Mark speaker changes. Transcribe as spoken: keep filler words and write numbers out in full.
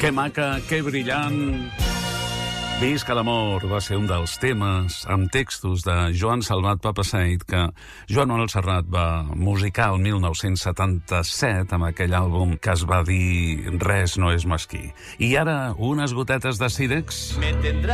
Speaker 1: Que maca, que brillant. Visca l'amor va ser un dels temes amb textos de Joan Salvat Papasseit que Joan Manuel Serrat va musicar el mil nou-cents setanta-set amb aquell àlbum que es va dir Res no és mesquí. I ara unes gotetes de Cirex.